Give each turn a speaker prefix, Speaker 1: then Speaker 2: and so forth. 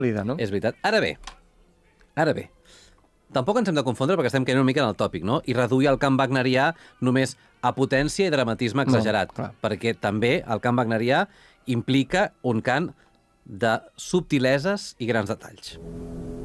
Speaker 1: no?
Speaker 2: És veritat. Ara bé, tampoc ens hem de confondre perquè estem caient una mica en el tòpic, no? I reduir el cant wagnerià només a potència i dramatisme exagerat.
Speaker 1: clar.
Speaker 2: Perquè també el cant wagnerià implica un cant de subtileses i grans detalls.